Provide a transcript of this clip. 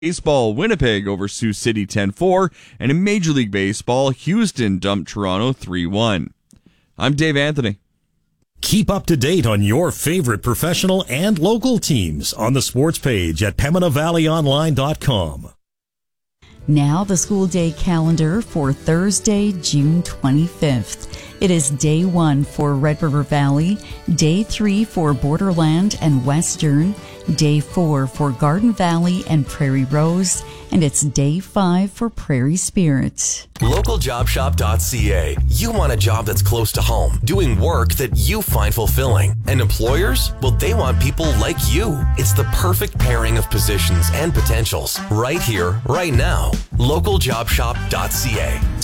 Baseball, Winnipeg over Sioux City 10-4, and in Major League Baseball, Houston dumped Toronto 3-1. I'm Dave Anthony. Keep up to date on your favorite professional and local teams on the sports page at PembinaValleyOnline.com. Now the school day calendar for Thursday, June 25th. It is day 1 for Red River Valley, day 3 for Borderland and Western, day 4 for Garden Valley and Prairie Rose, and it's day 5 for Prairie Spirit. LocalJobShop.ca. You want a job that's close to home, doing work that you find fulfilling. And employers? Well, they want people like you. It's the perfect pairing of positions and potentials right here, right now. LocalJobShop.ca.